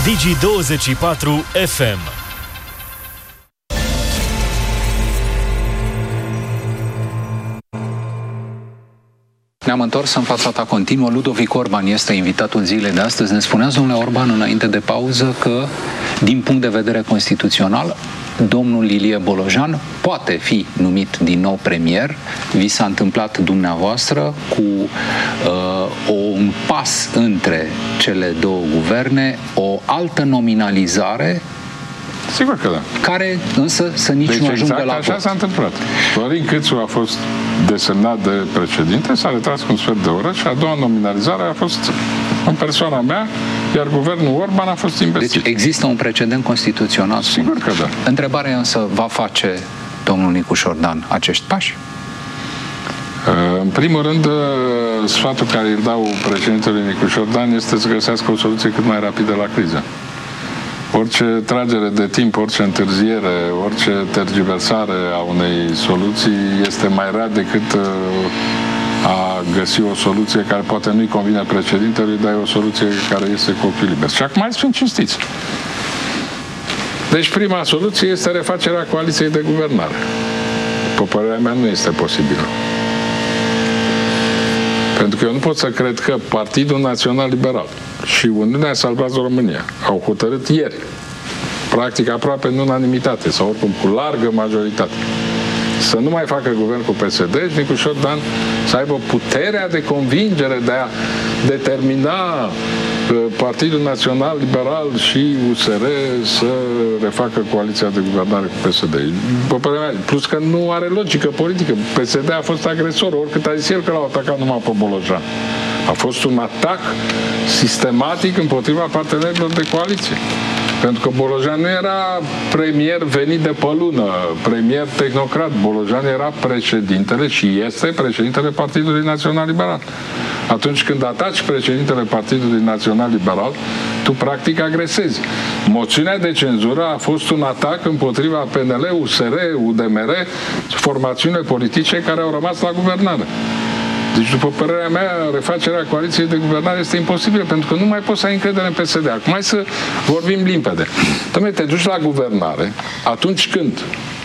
Digi24 FM. Ne-am întors în fața ta continuă. Ludovic Orban este invitatul zilei de astăzi. Ne spunea, domnule Orban, înainte de pauză, că, din punct de vedere constituțional, domnul Ilie Bolojan poate fi numit din nou premier. Vi s-a întâmplat dumneavoastră cu un pas între cele două guverne, o altă nominalizare. Sigur că da. Care însă să nici nu ajungă la așa s-a întâmplat. Florin Câțu a fost desemnat de președinte, s-a retras cu un sfert de oră și a doua nominalizare a fost în persoana mea, iar guvernul Orban a fost investit. Deci există un precedent constituțional. Sigur că da. Întrebarea însă, va face domnul Nicu Șordan acești pași? În primul rând, sfatul care îl dau președintele Nicu Șordan este să găsească o soluție cât mai rapidă la criză. Orice tragere de timp, orice întârziere, orice tergiversare a unei soluții este mai rea decât a găsi o soluție care poate nu-i convine președintelui, dar e o soluție care este cu ochiul liber. Și acum mai sunt cinstiți. Deci prima soluție este refacerea coaliției de guvernare. După părerea mea, nu este posibilă. Pentru că eu nu pot să cred că Partidul Național Liberal și Uniunea Salvați România au hotărât ieri, practic aproape în unanimitate sau oricum cu largă majoritate, să nu mai facă guvern cu PSD și Nicu Șordan să aibă puterea de convingere de a determina Partidul Național Liberal și USR să refacă coaliția de guvernare cu PSD. După părerea mea, plus că nu are logică politică. PSD a fost agresor, oricât a zis el că l-au atacat numai pe Bolojan. A fost un atac sistematic împotriva partenerilor de coaliție. Pentru că Bolojan nu era premier venit de pe lună, premier tehnocrat. Bolojan era președintele și este președintele Partidului Național Liberal. Atunci când ataci președintele Partidului Național Liberal, tu practic agresezi. Moțiunea de cenzură a fost un atac împotriva PNL, USR, UDMR, formațiunile politice care au rămas la guvernare. Deci, după părerea mea, refacerea coaliției de guvernare este imposibilă, pentru că nu mai poți să ai încredere în PSD. Acum hai să vorbim limpede. Dom'le, te duci la guvernare atunci când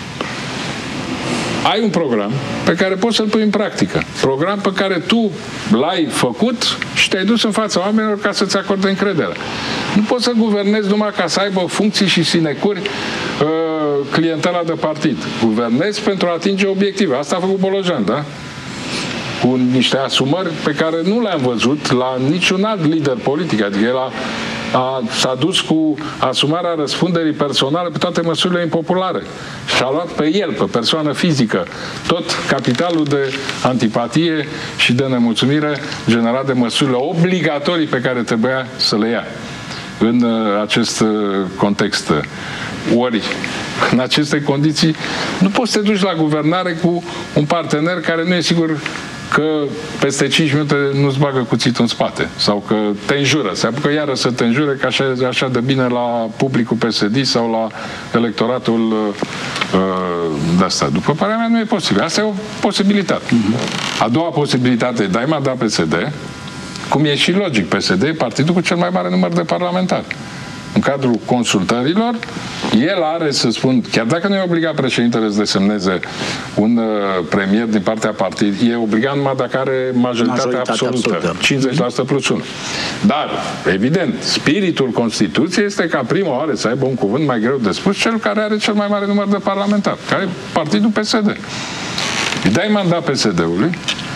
ai un program pe care poți să-l pui în practică. Program pe care tu l-ai făcut și te-ai dus în fața oamenilor ca să-ți acorde încredere. Nu poți să guvernezi numai ca să aibă funcții și sinecuri clientela de partid. Guvernezi pentru a atinge obiective. Asta a făcut Bolojan, da? Cu niște asumări pe care nu le-am văzut la niciun alt lider politic. Adică el s-a dus cu asumarea răspunderii personale pe toate măsurile impopulare. Și a luat pe el, pe persoană fizică, tot capitalul de antipatie și de nemulțumire generat de măsurile obligatorii pe care trebuia să le ia în acest context. Ori, în aceste condiții, nu poți să te duci la guvernare cu un partener care nu e sigur că peste 5 minute nu-ți bagă cuțitul în spate sau că te înjură, se apucă iară să te înjure că așa de bine la publicul PSD sau la electoratul de asta. După părerea mea nu e posibil. Asta e o posibilitate. A doua posibilitate, dai mandat PSD, cum e și logic, PSD e partidul cu cel mai mare număr de parlamentari. În cadrul consultărilor, el are, să spun, chiar dacă nu e obligat președintele să desemneze un premier din partea partidului, e obligat numai dacă are majoritatea absolută, 50% plus 1. Dar, evident, spiritul Constituției este ca prima oară să aibă un cuvânt mai greu de spus cel care are cel mai mare număr de parlamentari, care e partidul PSD. Îi dai mandat PSD-ului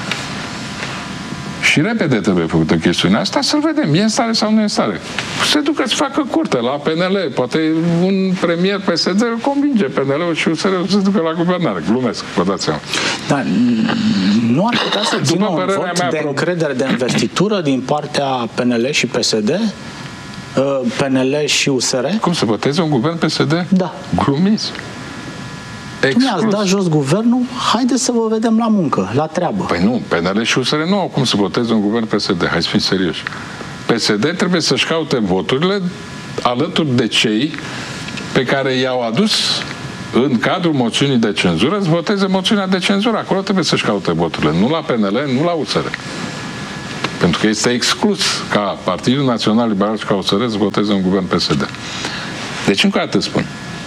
și repede trebuie făcută chestiunea asta, să-l vedem, e în stare sau nu e în stare. Se ducă să facă curte la PNL, poate un premier PSD îl convinge PNL-ul și USR-ul să se ducă la guvernare. Glumesc, vă dați seama. Dar nu ar putea să țină un vot de încredere, de investitură din partea PNL și PSD? PNL și USR? Cum să voteze un guvern PSD? Da. Glumiți. Mi-ați dat jos guvernul, haideți să vă vedem la muncă, la treabă. Păi nu, PNL și USR nu au cum să voteze un guvern PSD, hai să fim serioși. PSD trebuie să-și caute voturile alături de cei pe care i-au adus în cadrul moțiunii de cenzură, să voteze moțiunea de cenzură. Acolo trebuie să-și caute voturile, nu la PNL, nu la USR. Pentru că este exclus ca Partidul Național Liberal și ca USR să voteze un guvern PSD. Deci, încă o dată spun,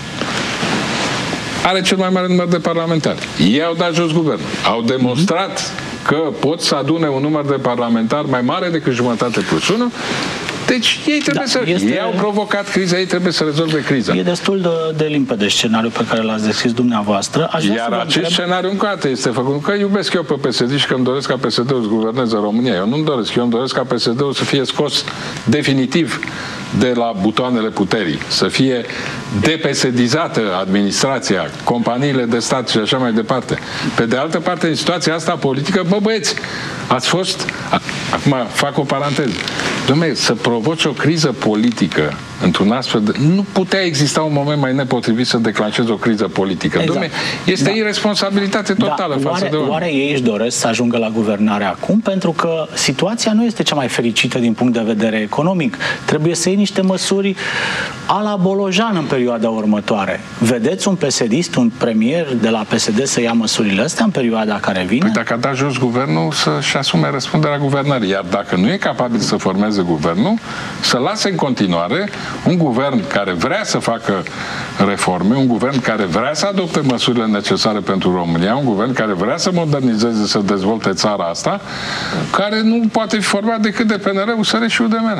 are cel mai mare număr de parlamentari. Ei au dat jos guvernul. Au demonstrat că pot să adune un număr de parlamentari mai mare decât jumătate plus 1. Deci ei trebuie ei au provocat criza, ei trebuie să rezolve criza. E destul de limpede scenariul pe care l-ați descris dumneavoastră. Iar acest scenariu încă o dată este făcut că iubesc eu pe PSD și că îmi doresc ca PSD-ul să guverneze România. Eu nu-mi doresc. Eu îmi doresc ca PSD-ul să fie scos definitiv de la butoanele puterii, să fie depesedizată administrația, companiile de stat și așa mai departe. Pe de altă parte, în situația asta politică, băieți, ați fost... Acum fac o paranteză. Dom'le, să provoci o criză politică într-un astfel de... Nu putea exista un moment mai nepotrivit să declanșezi o criză politică. Exact. Dom'le, este irresponsabilitate totală față de oameni. Oare ei își doresc să ajungă la guvernare acum? Pentru că situația nu este cea mai fericită din punct de vedere economic. Trebuie să iei niște măsuri a la Bolojan în perioada următoare. Vedeți un PSD-ist, un premier de la PSD să ia măsurile astea în perioada care vine? Păi dacă a dat jos guvernul, să-și asume răspunderea guvernării. Iar dacă nu e capabil să formeze guvernul, să lase în continuare un guvern care vrea să facă reforme, un guvern care vrea să adopte măsurile necesare pentru România, un guvern care vrea să modernizeze, să dezvolte țara asta, care nu poate fi format decât de PNR, USR și UDMR.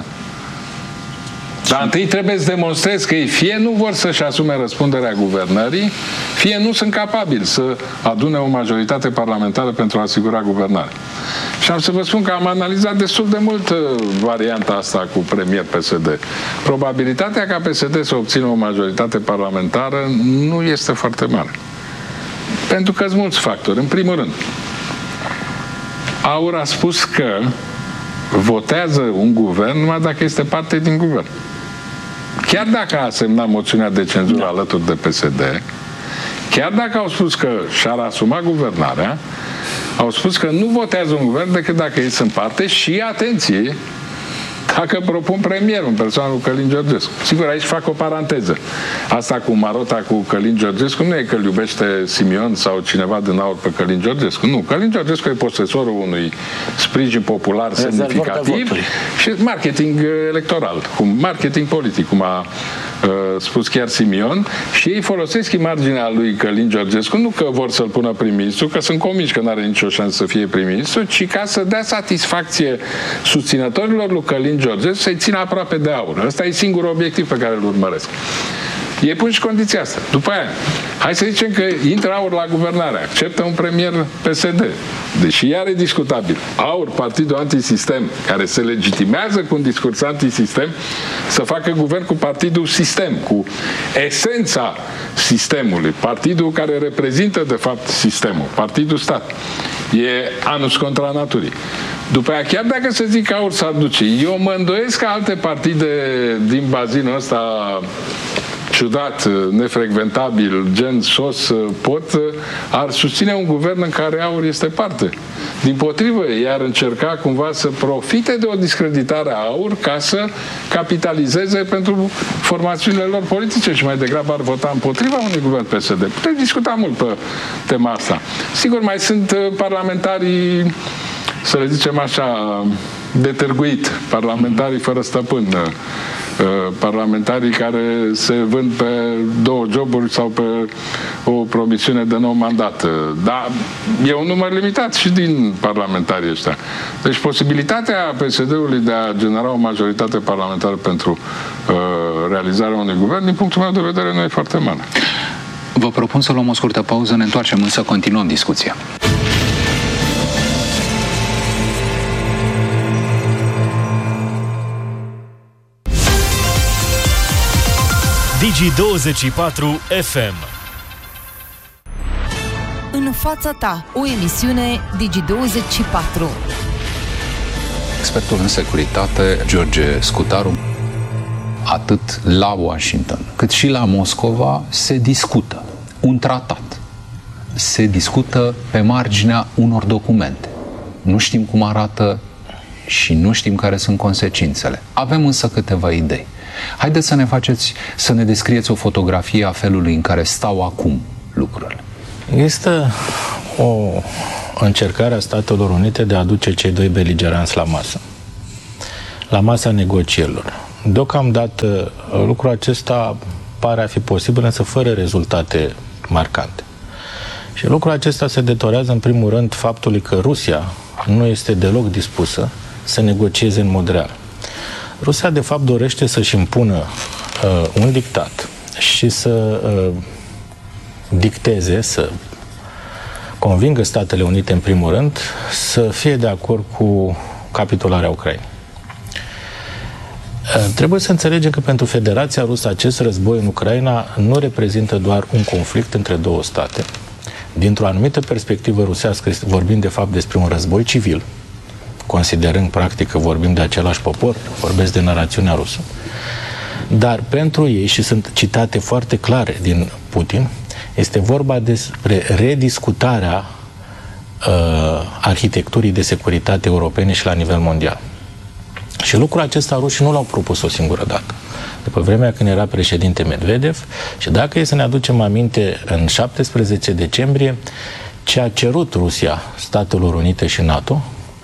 Dar întâi trebuie să demonstrezi că ei fie nu vor să-și asume răspunderea guvernării, fie nu sunt capabili să adune o majoritate parlamentară pentru a asigura guvernare. Și am să vă spun că am analizat destul de mult varianta asta cu premier PSD. Probabilitatea ca PSD să obțină o majoritate parlamentară nu este foarte mare. Pentru că sunt mulți factori. În primul rând, AUR a spus că votează un guvern numai dacă este parte din guvern. Chiar dacă a semnat moțiunea de cenzură alături de PSD, chiar dacă au spus că și-ar asuma guvernarea, au spus că nu votează un guvern decât dacă ei sunt parte și, atenție, dacă propun premierul în persoana lui Călin Georgescu. Sigur, aici fac o paranteză. Asta cu marota cu Călin Georgescu nu e că îl iubește Simion sau cineva din AUR pe Călin Georgescu. Nu. Călin Georgescu e posesorul unui sprijin popular semnificativ și marketing electoral, marketing politic, cum a spus chiar Simion, și ei folosesc imaginea lui Călin Georgescu nu că vor să-l pună prim-ministru, că sunt convinși că n-are nicio șansă să fie prim-ministru, ci ca să dea satisfacție susținătorilor lui Călin Georgescu să-i țină aproape de AUR. Ăsta e singurul obiectiv pe care îl urmăresc. Ei pun și condiția asta. După aia, hai să zicem că intră AUR la guvernare, acceptă un premier PSD, deși iar e discutabil. AUR, partidul antisistem, care se legitimează cu un discurs antisistem, să facă guvern cu partidul sistem, cu esența sistemului, partidul care reprezintă, de fapt, sistemul, partidul stat. E anus contra naturii. După aia, chiar dacă se zic că AUR s-ar duce, eu mă îndoiesc că alte partide din bazinul ăsta ciudat, nefrecventabil, gen SOS, ar susține un guvern în care AUR este parte. Dimpotrivă, i-ar încerca cumva să profite de o discreditare a AUR ca să capitalizeze pentru formațiunile lor politice și mai degrabă ar vota împotriva unui guvern PSD. Putem discuta mult pe tema asta. Sigur, mai sunt parlamentarii, să le zicem așa, de târguit, parlamentarii fără stăpân, parlamentarii care se vând pe 2 joburi sau pe o promisiune de nou mandat. Dar e un număr limitat și din parlamentarii ăștia. Deci posibilitatea PSD-ului de a genera o majoritate parlamentară pentru realizarea unui guvern, din punctul meu de vedere, nu e foarte mare. Vă propun să luăm o scurtă pauză, ne întoarcem, însă continuăm discuția. Digi24 FM. În fața ta, o emisiune Digi24. Expertul în securitate, George Scutaru, atât la Washington cât și la Moscova se discută un tratat. Se discută pe marginea unor documente. Nu știm cum arată și nu știm care sunt consecințele. Avem însă câteva idei. Haideți să ne descrieți o fotografie a felului în care stau acum lucrurile. Este o încercare a Statelor Unite de a aduce cei doi beligeranți la masa negocierilor. Deocamdată lucrul acesta pare a fi posibil, însă fără rezultate marcante. Și lucrul acesta se datorează în primul rând faptului că Rusia nu este deloc dispusă să negocieze în mod real. Rusia de fapt dorește să-și impună un dictat și să dicteze, să convingă Statele Unite în primul rând să fie de acord cu capitularea Ucrainei. Trebuie să înțelegem că pentru Federația Rusă acest război în Ucraina nu reprezintă doar un conflict între două state. Dintr-o anumită perspectivă rusească vorbim de fapt despre un război civil, considerând practic că vorbim de același popor, vorbesc de narațiunea rusă. Dar pentru ei, și sunt citate foarte clare din Putin, este vorba despre rediscutarea arhitecturii de securitate europene și la nivel mondial. Și lucrul acesta rușii nu l-au propus o singură dată. După vremea când era președinte Medvedev, și dacă e să ne aducem aminte, în 17 decembrie, ce a cerut Rusia Statelor Unite și NATO,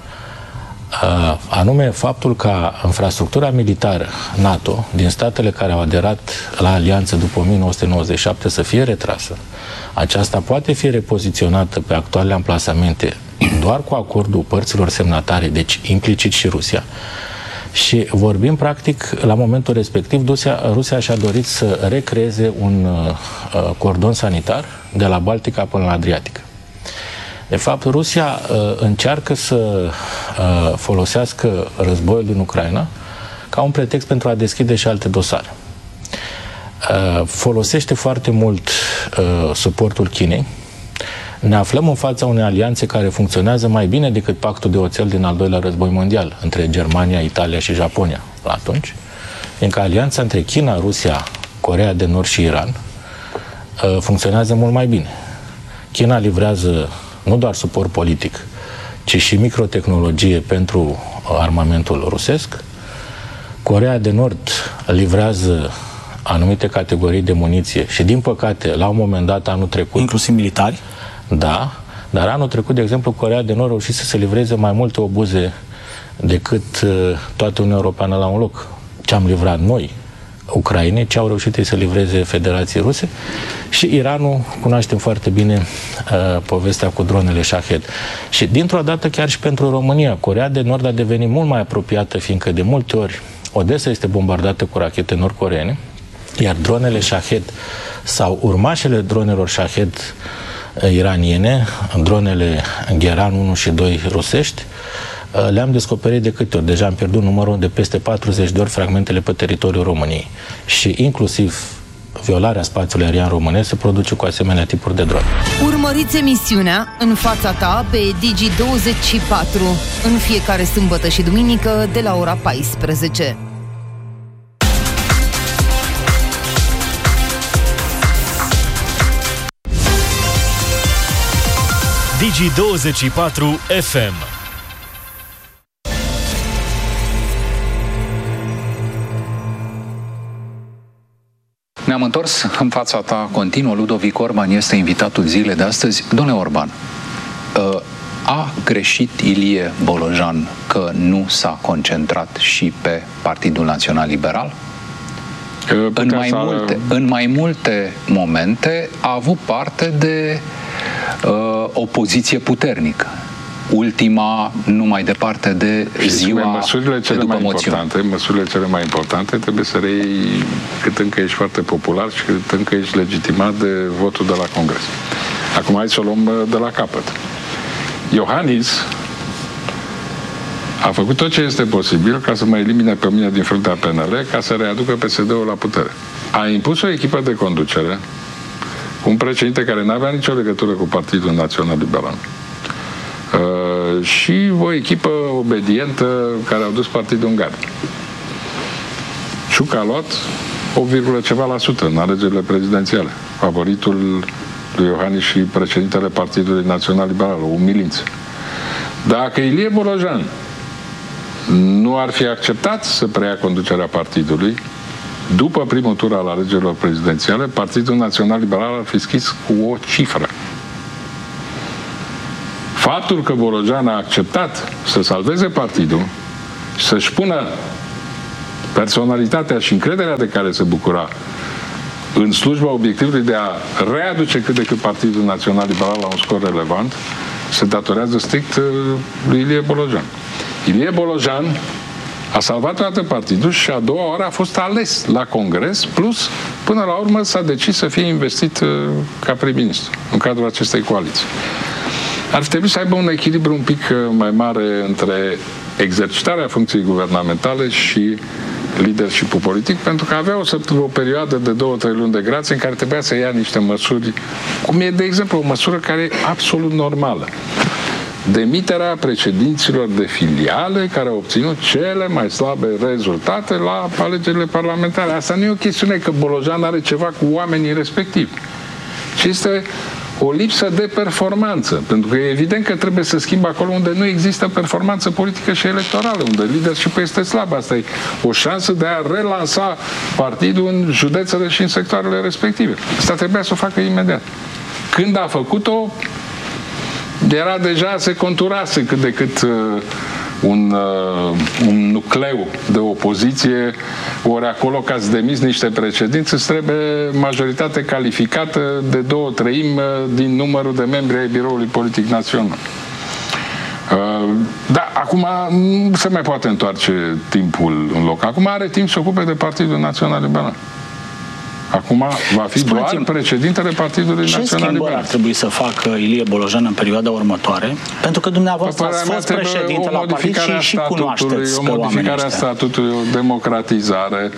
anume faptul ca infrastructura militară NATO din statele care au aderat la alianță după 1997 să fie retrasă. Aceasta poate fi repoziționată pe actualele amplasamente doar cu acordul părților semnatare, deci implicit și Rusia. Și vorbim practic, la momentul respectiv, Rusia și-a dorit să recreeze un cordon sanitar de la Baltica până la Adriatică. De fapt, Rusia încearcă să folosească războiul din Ucraina ca un pretext pentru a deschide și alte dosare. Folosește foarte mult suportul Chinei. Ne aflăm în fața unei alianțe care funcționează mai bine decât pactul de oțel din al doilea război mondial între Germania, Italia și Japonia la atunci, fiindcă alianța între China, Rusia, Coreea de Nord și Iran funcționează mult mai bine. China livrează nu doar suport politic, ci și microtehnologie pentru armamentul rusesc. Coreea de Nord livrează anumite categorii de muniție și, din păcate, la un moment dat, anul trecut... Inclusiv militari? Da, dar anul trecut, de exemplu, Coreea de Nord a reușit să se livreze mai multe obuze decât toată Uniunea Europeană la un loc. Ce am livrat noi, Ucrainei, ce au reușit ei să livreze Federației Ruse, și Iranul, cunoaștem foarte bine povestea cu dronele Shahed. Și dintr-o dată, chiar și pentru România, Coreea de Nord a devenit mult mai apropiată, fiindcă de multe ori Odessa este bombardată cu rachete nord-coreene, iar dronele Shahed sau urmașele dronelor Shahed iraniene, dronele Geran 1 și 2 rusești, le-am descoperit de câte ori. Deja am pierdut numărul de peste 40 de ori fragmentele pe teritoriul României. Și inclusiv violarea spațiului aerian românesc se produce cu asemenea tipuri de drone. Urmăriți emisiunea În fața ta pe Digi24 în fiecare sâmbătă și duminică de la ora 14. Digi24 FM. Ne-am întors în fața ta continuă. Ludovic Orban este invitatul zilei de astăzi. Domnule Orban, a greșit Ilie Bolojan că nu s-a concentrat și pe Partidul Național Liberal? În mai multe momente a avut parte de opoziție puternică. Ultima, nu mai departe de ziua măsurile cele mai importante trebuie să reiei cât încă ești foarte popular și cât încă ești legitimat de votul de la Congres. Acum hai să o luăm de la capăt. Iohannis a făcut tot ce este posibil ca să mă elimine pe mine din fruntea PNL, ca să readucă PSD-ul la putere. A impus o echipă de conducere cu un președinte care nu avea nicio legătură cu Partidul Național Liberal. Și o echipă obedientă care au dus partidul în gard. Ciuc a luat 8,ceva% în alegerile prezidențiale. Favoritul lui Iohannis și președintele Partidului Național Liberal, o umilință. Dacă Ilie Bolojan nu ar fi acceptat să preia conducerea partidului, după primul tur al alegerilor prezidențiale, Partidul Național Liberal ar fi scris cu o cifră. Faptul că Bolojan a acceptat să salveze partidul, să-și pună personalitatea și încrederea de care se bucura în slujba obiectivului de a readuce cât de cât Partidul Național Liberal la un scor relevant, se datorează strict lui Ilie Bolojan. Ilie Bolojan a salvat toată partidul și a doua oară a fost ales la Congres, plus, până la urmă, s-a decis să fie investit ca prim-ministru în cadrul acestei coaliții. Ar trebui să aibă un echilibru un pic mai mare între exercitarea funcției guvernamentale și leadership-ul politic, pentru că avea o perioadă de 2-3 luni de grație în care trebuia să ia niște măsuri, cum e, de exemplu, o măsură care e absolut normală. Demiterea președinților de filiale care au obținut cele mai slabe rezultate la alegerile parlamentare. Asta nu e o chestiune că Bolojan are ceva cu oamenii respectivi, ci este o lipsă de performanță, pentru că e evident că trebuie să schimbe acolo unde nu există performanță politică și electorală, unde leadership-ul este slab. Asta e o șansă de a relansa partidul în județele și în sectoarele respective. Asta trebuia să o facă imediat. Când a făcut-o, era deja, se conturase cât de cât un nucleu de opoziție, ori acolo, ca să demiți niște președinți, îți trebuie majoritate calificată de 2/3 din numărul de membri ai Biroului Politic Național. Da, acum nu se mai poate întoarce timpul în loc. Acum are timp să ocupe de Partidul Național Liberal. Acum va fi doar președintele Partidului Național Liberal. Ce schimbări ar trebui să facă Ilie Bolojan în perioada următoare? Pentru că dumneavoastră ați fost președinte la partid și cunoașteți o modificare a statutului, o democratizare,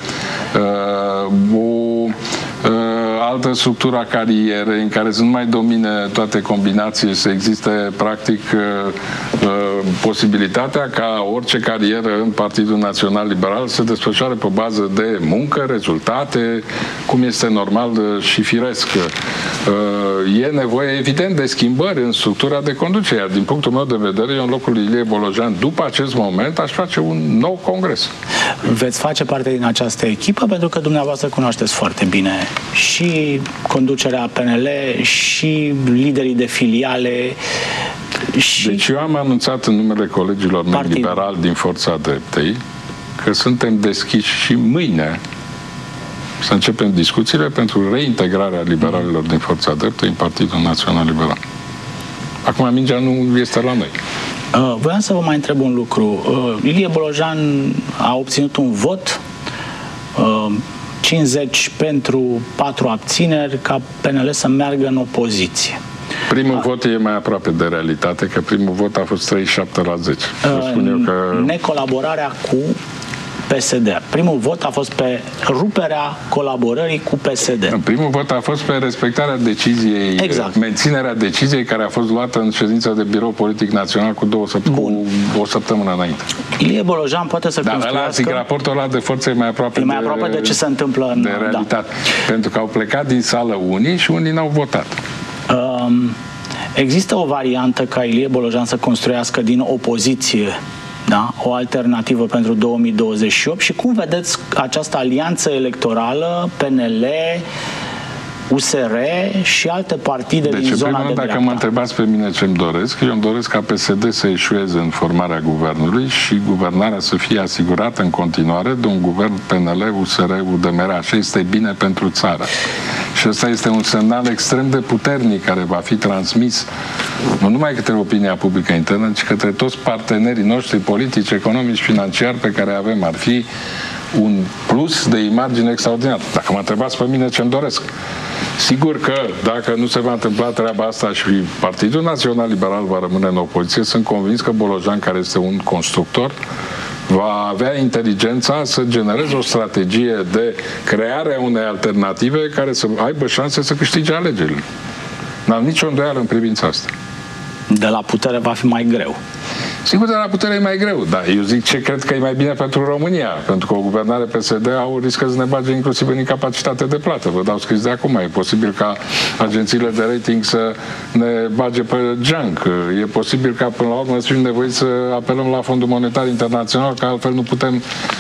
o altă structură a carierei în care să nu mai domine toate combinații, să existe practic posibilitatea ca orice carieră în Partidul Național Liberal să se desfășoare pe bază de muncă, rezultate, cum este normal și firesc. E nevoie, evident, de schimbări în structura de conducere. Iar din punctul meu de vedere, eu în locul lui Ilie Bolojan, după acest moment, aș face un nou congres. Veți face parte din această echipă pentru că dumneavoastră cunoașteți foarte bine și conducerea PNL și liderii de filiale. Deci eu am anunțat în numele colegilor mei liberali din Forța Dreptei că suntem deschiși și mâine să începem discuțiile pentru reintegrarea liberalilor din Forța Dreptei în Partidul Național Liberal. Acum mingea nu este la noi. Voiam să vă mai întreb un lucru. Ilie Bolojan a obținut un vot, 50 pentru 4 abțineri, ca PNL să meargă în opoziție. Primul vot e mai aproape de realitate, că primul vot a fost 37/10. Spun eu că necolaborarea cu PSD. Primul vot a fost pe ruperea colaborării cu PSD. Primul vot a fost pe respectarea deciziei, exact, menținerea deciziei care a fost luată în ședința de Birou Politic Național cu o săptămână înainte. Ilie Bolojan poate să construiască... raportul ăla de forță e mai aproape, de ce se întâmplă în realitate. Da. Pentru că au plecat din sală unii și unii n-au votat. Există o variantă ca Ilie Bolojan să construiască din opoziție, da, o alternativă pentru 2028 și cum vedeți această alianță electorală PNL, USR și alte partide din zona de dreapta? Dacă mă întrebați pe mine ce-mi doresc, eu îmi doresc ca PSD să eșueze în formarea guvernului și guvernarea să fie asigurată în continuare de un guvern PNL, USR, UDMR. Așa este bine pentru țară. Și ăsta este un semnal extrem de puternic care va fi transmis nu numai către opinia publică internă, ci către toți partenerii noștri politici, economici, financiari pe care avem. Ar fi un plus de imagine extraordinar. Dacă mă întrebați pe mine ce-mi doresc, sigur că dacă nu se va întâmpla treaba asta și Partidul Național Liberal va rămâne în opoziție, sunt convins că Bolojan, care este un constructor, va avea inteligența să genereze o strategie de creare a unei alternative care să aibă șanse să câștige alegerile. N-am nicio îndoială în privința asta. De la putere va fi mai greu. Sigur, de la putere e mai greu, dar eu zic ce cred că e mai bine pentru România, pentru că o guvernare PSD au riscă să ne bage inclusiv în incapacitate de plată. Vă dau scris de acum, e posibil ca agențiile de rating să ne bage pe junk. E posibil ca până la urmă să fim nevoiți să apelăm la Fondul Monetar Internațional, că altfel nu putem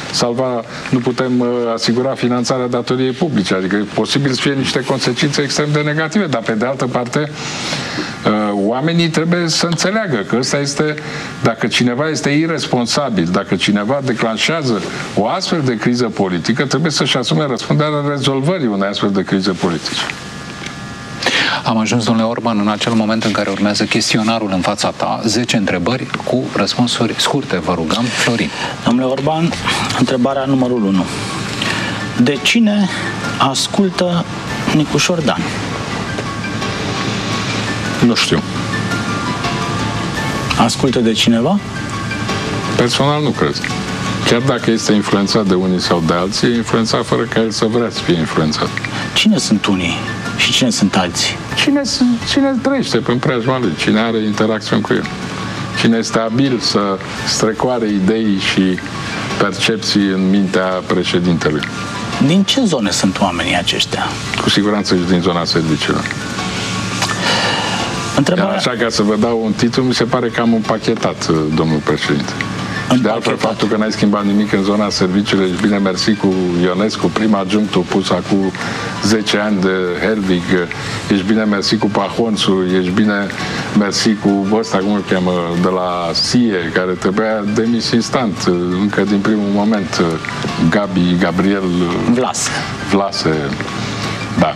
asigura finanțarea datoriei publice. Adică e posibil să fie niște consecințe extrem de negative, dar pe de altă parte oamenii trebuie să înțeleagă că ăsta este, dacă cineva este irresponsabil, dacă cineva declanșează o astfel de criză politică, trebuie să-și asume răspunderea rezolvării unei astfel de crize politice. Am ajuns, domnule Orban, în acel moment în care urmează chestionarul în fața ta, 10 întrebări cu răspunsuri scurte, vă rugăm. Florin. Domnule Orban, întrebarea numărul 1. De cine ascultă Nicușor Dan? Nu știu. Ascultă de cineva? Personal nu cred. Chiar dacă este influențat de unii sau de alții, e influențat fără ca el să vrea să fie influențat. Cine sunt unii și cine sunt alții? Cine trăiește pe preajma lui, cine are interacțiuni cu el. Cine este abil să strecoare idei și percepții în mintea președintelui. Din ce zone sunt oamenii aceștia? Cu siguranță și din zona serviciilor. Întrebarea... Așa, ca să vă dau un titlu, mi se pare că am împachetat, domnul președinte. Și de altfel, faptul că n-ai schimbat nimic în zona serviciilor, ești bine mersi cu Ionescu, prim adjunctul pus acum 10 ani de Helvig, ești bine mersi cu Pahonțu, ești bine mersi cu ăsta, cum îl cheamă, de la SIE, care trebuia demis instant, încă din primul moment, Gabriel Vlase. Da.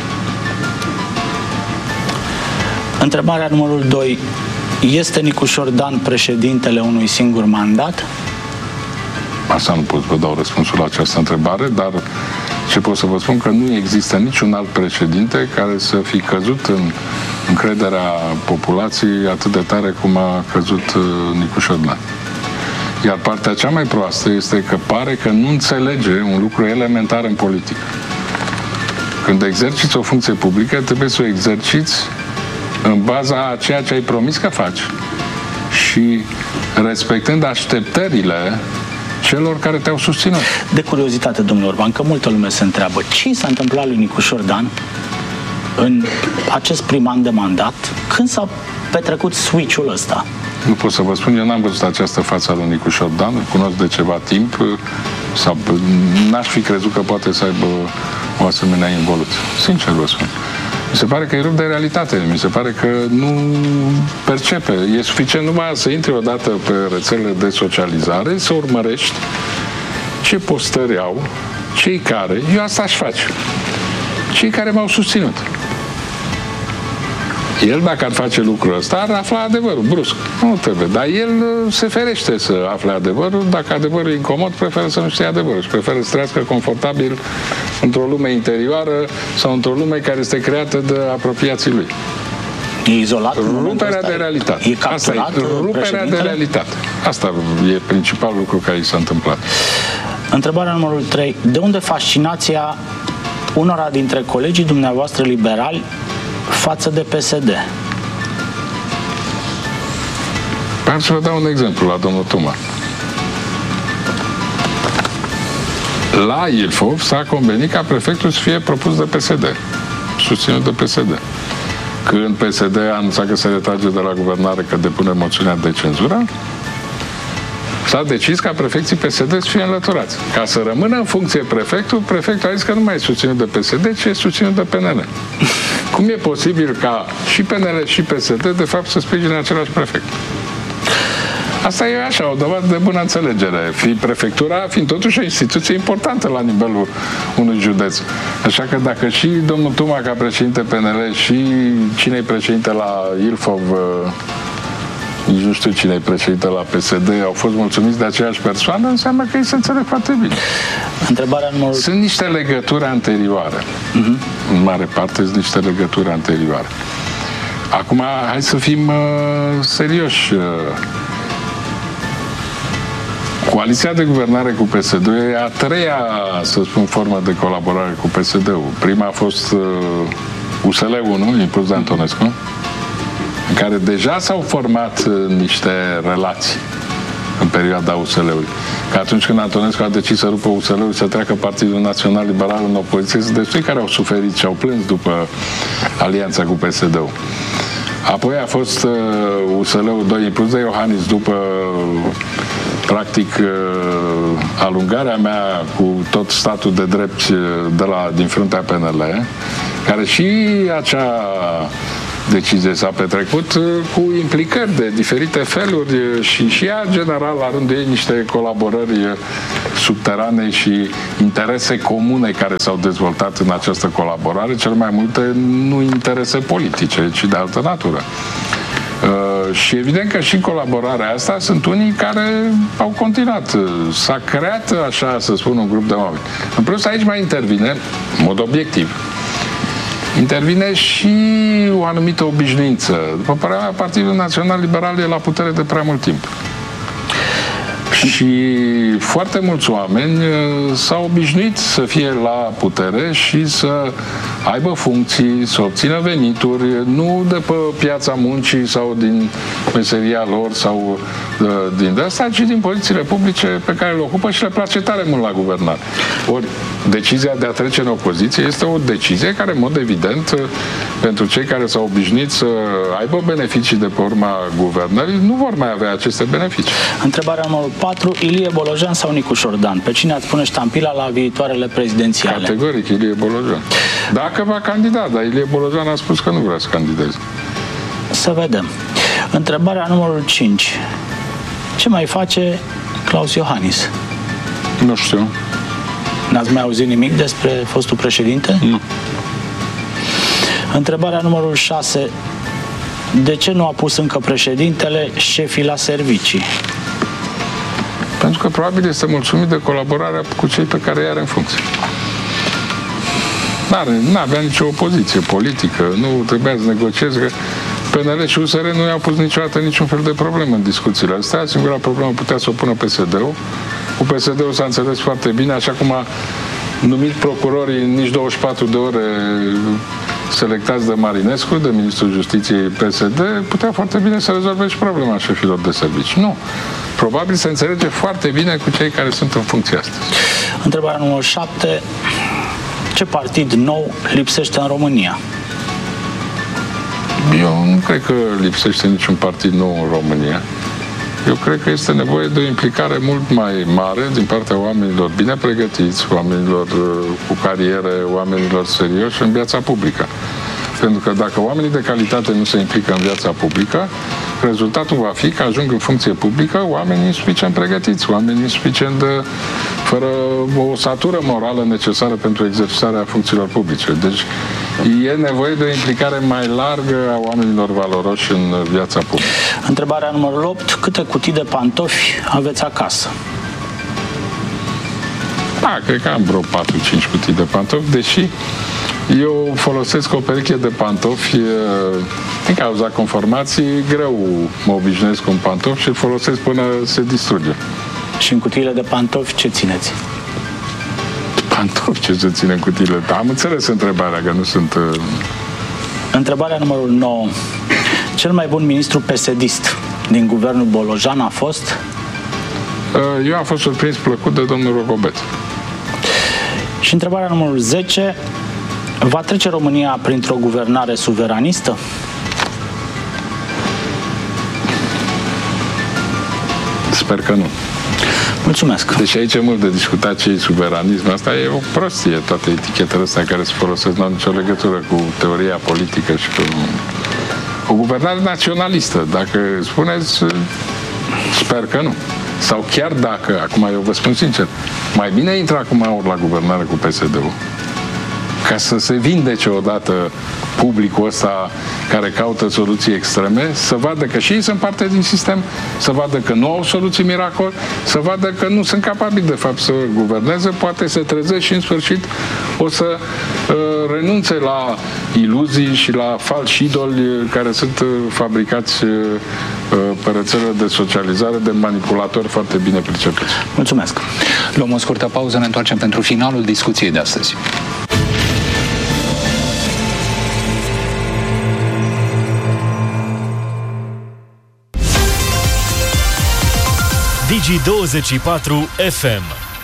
Întrebarea numărul 2. Este Nicușor Dan președintele unui singur mandat? Asta nu pot să vă dau răspunsul la această întrebare, dar ce pot să vă spun că nu există niciun alt președinte care să fi căzut în încrederea populației atât de tare cum a căzut Nicușor Dan. Iar partea cea mai proastă este că pare că nu înțelege un lucru elementar în politică. Când exerciți o funcție publică, trebuie să o exerciți în baza a ceea ce ai promis că faci și respectând așteptările celor care te-au susținut. De curiozitate, domnule Orban, că multă lume se întreabă ce s-a întâmplat lui Nicușor Dan în acest prim an de mandat, când s-a petrecut switch-ul ăsta? Nu pot să vă spun, eu n-am văzut această față a lui Nicușor Dan, îl cunosc de ceva timp, sau n-aș fi crezut că poate să aibă o asemenea involuție. Sincer vă spun. Mi se pare că e rupt de realitate, mi se pare că nu percepe. E suficient numai să intri odată pe rețelele de socializare, să urmărești ce postări au cei care, eu asta aș face, cei care m-au susținut. El, dacă ar face lucrul ăsta, ar afla adevărul, brusc. Nu trebuie. Dar el se ferește să afle adevărul. Dacă adevărul e incomod, preferă să nu știe adevărul și preferă să trăiască confortabil într-o lume interioară sau într-o lume care este creată de apropiații lui. E izolat? Ruperea de realitate. E capturat? Asta e ruperea de realitate. Asta e principalul lucru care i s-a întâmplat. Întrebarea numărul 3. De unde fascinația unora dintre colegii dumneavoastră liberali față de PSD? Vreau să vă dau un exemplu la domnul Toma. La Ilfov s-a convenit ca prefectul să fie propus de PSD, susținut de PSD. Când PSD a anunțat că se retrage de la guvernare, că depune moțiunea de cenzură, s-a decis ca prefecții PSD să fie înlăturați. Ca să rămână în funcție prefectul a zis că nu mai e susținut de PSD, ci e susținut de PNL. Cum e posibil ca și PNL și PSD, de fapt, să sprijine același prefect? Asta e așa, o dovadă de bună înțelegere. Prefectura fiind totuși o instituție importantă la nivelul unui județ. Așa că dacă și domnul Tuma ca președinte PNL și cine e președinte la Ilfov, nici nu știu cine e președinte la PSD, au fost mulțumiți de aceeași persoană, înseamnă că ei se înțeleg foarte bine. Întrebarea numărul... Sunt niște legături anterioare. În mare parte sunt niște legături anterioare. Acum, hai să fim serioși. Coaliția de guvernare cu PSD e a treia, să spun, formă de colaborare cu PSD-ul. Prima a fost USL-ul, nu? Impuls de Antonescu. în care deja s-au format niște relații în perioada USL-ului. Că atunci când Antonescu a decis să rupă USL-ul, să treacă Partidul Național Liberal în opoziție, sunt destui care au suferit și au plâns după alianța cu PSD-ul. Apoi a fost USL-ul 2 plus de Iohannis după practic alungarea mea cu tot statul de drept din fruntea PNL, care și acea decizie s-a petrecut cu implicări de diferite feluri și ea, general, la rândul ei, niște colaborări subterane și interese comune care s-au dezvoltat în această colaborare, cel mai multe nu interese politice, ci de altă natură. Și evident că și colaborarea asta sunt unii care au continuat. S-a creat, așa să spun, un grup de oameni. În plus, aici mai intervine, în mod obiectiv, intervine și o anumită obișnuință. După părerea mea, Partidul Național Liberal e la putere de prea mult timp. Și foarte mulți oameni s-au obișnuit să fie la putere și să aibă funcții, să obțină venituri, nu de pe piața muncii sau din meseria lor sau din asta, ci din pozițiile publice pe care le ocupă și le place tare mult la guvernare. Ori decizia de a trece în opoziție este o decizie care, în mod evident, pentru cei care s-au obișnuit să aibă beneficii de pe urma guvernării, nu vor mai avea aceste beneficii. Întrebarea numărul 4. Ilie Bolojan sau Nicu Șordan? Pe cine ați pune ștampila la viitoarele prezidențiale? Categoric, Ilie Bolojan. Dacă va candida, dar Ilie Bolojan a spus că nu vrea să candideze. Să vedem. Întrebarea numărul 5. Ce mai face Klaus Iohannis? Nu știu. N-ați mai auzit nimic despre fostul președinte? Nu. Întrebarea numărul 6. De ce nu a pus încă președintele șefii la servicii? Pentru că probabil este mulțumit de colaborarea cu cei pe care i-are în funcție. N-avea nicio opoziție politică, nu trebuia să negocieze, că PNL și USR nu i-au pus niciodată niciun fel de problemă în discuțiile astea. Singura problemă putea să o pună PSD-ul. Cu PSD-ul s-a înțeles foarte bine, așa cum a numit procurorii în nici 24 de ore selectați de Marinescu, de Ministrul Justiției PSD, putea foarte bine să rezolve și problema șefilor de servicii. Nu. Probabil se înțelege foarte bine cu cei care sunt în funcție astăzi. Întrebarea numărul 7. Ce partid nou lipsește în România? Eu nu cred că lipsește niciun partid nou în România. Eu cred că este nevoie de o implicare mult mai mare din partea oamenilor bine pregătiți, oamenilor cu cariere, oamenilor serioși în viața publică. Pentru că dacă oamenii de calitate nu se implică în viața publică, rezultatul va fi că ajung în funcție publică oamenii insuficient pregătiți, oamenii insuficient fără o satură morală necesară pentru exercitarea funcțiilor publice. Deci e nevoie de o implicare mai largă a oamenilor valoroși în viața publică. Întrebarea numărul 8. Câte cutii de pantofi aveți acasă? Cred că am vreo 4-5 cutii de pantofi, deși eu folosesc o pereche de pantofi din cauza conformației, greu mă obișnuiesc cu un pantof și îl folosesc până se distruge. Și în cutiile de pantofi ce țineți? Pantofi? Ce se ține în cutiile? Am înțeles întrebarea, că nu sunt... Întrebarea numărul 9. Cel mai bun ministru PSD-ist din guvernul Bolojan a fost? Eu am fost surprins plăcut de domnul Rogobet. Și întrebarea numărul 10. Va trece România printr-o guvernare suveranistă? Sper că nu. Mulțumesc. Deci aici e mult de discutat ce e suveranism. Asta e o prostie, toate etichetele astea care se folosesc, nu au nicio legătură cu teoria politică și cu o guvernare naționalistă. Dacă spuneți, sper că nu. Sau chiar dacă, acum eu vă spun sincer, mai bine intră acum la guvernare cu PSD-ul, ca să se vindece odată publicul ăsta care caută soluții extreme, să vadă că și ei sunt parte din sistem, să vadă că nu au soluții miracol, să vadă că nu sunt capabili de fapt să guverneze, poate se trezește și în sfârșit o să renunțe la iluzii și la falși idoli care sunt fabricați pe rețelele de socializare de manipulatori foarte bine pricepuți. Mulțumesc. Luăm o scurtă pauză, ne întoarcem pentru finalul discuției de astăzi. Digi24 FM.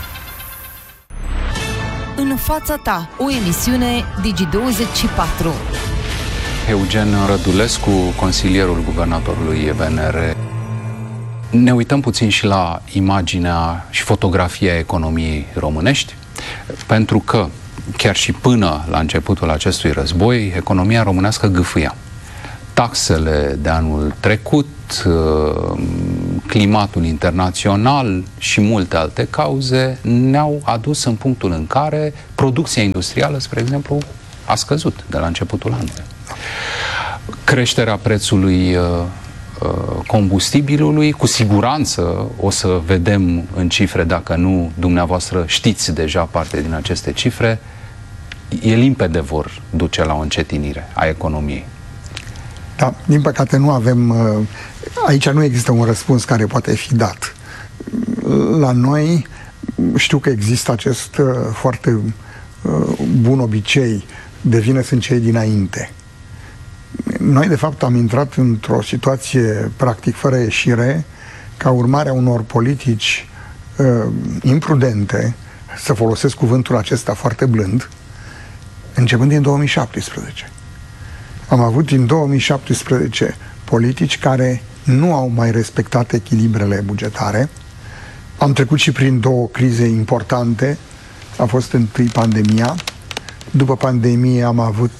În fața ta, o emisiune Digi24. Eugen Rădulescu, consilierul guvernatorului BNR. Ne uităm puțin și la imaginea și fotografia economiei românești, pentru că chiar și până la începutul acestui război, economia românească gâfâia. Taxele de anul trecut, climatul internațional și multe alte cauze ne-au adus în punctul în care producția industrială, spre exemplu, a scăzut de la începutul anului. Creșterea prețului combustibilului, cu siguranță o să vedem în cifre, dacă nu dumneavoastră știți deja parte din aceste cifre, e limpede vor duce la o încetinire a economiei. Da, din păcate nu avem, aici nu există un răspuns care poate fi dat. La noi știu că există acest foarte bun obicei de vină sunt cei dinainte. Noi, de fapt, am intrat într-o situație practic fără ieșire ca urmare a unor politici imprudente, să folosesc cuvântul acesta foarte blând, începând din 2017. Am avut din 2017 politici care nu au mai respectat echilibrele bugetare. Am trecut și prin două crize importante. A fost întâi pandemia. După pandemie am avut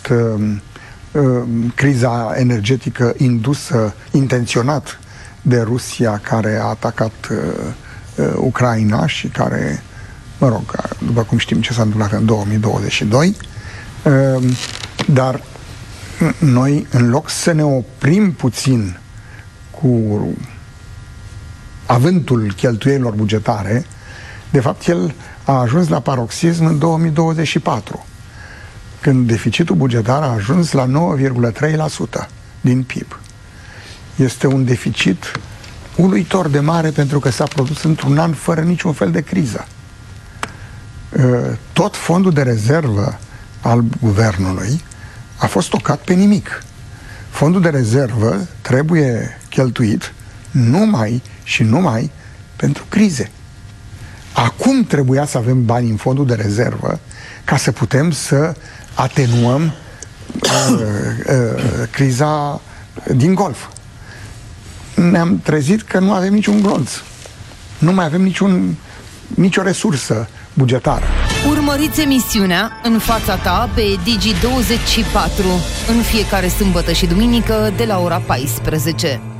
criza energetică indusă intenționat de Rusia, care a atacat Ucraina și care, mă rog, după cum știm ce s-a întâmplat în 2022, dar noi, în loc să ne oprim puțin cu avântul cheltuielilor bugetare, de fapt el a ajuns la paroxism în 2024, când deficitul bugetar a ajuns la 9,3% din PIB. Este un deficit uluitor de mare pentru că s-a produs într-un an fără niciun fel de criză. Tot fondul de rezervă al guvernului a fost stocat pe nimic. Fondul de rezervă trebuie cheltuit numai și numai pentru crize. Acum trebuia să avem bani în fondul de rezervă ca să putem să atenuăm criza din Golf. Ne-am trezit că nu avem niciun glonț. Nu mai avem nicio resursă bugetară. Urmăriți emisiunea În fața ta pe Digi24 în fiecare sâmbătă și duminică de la ora 14.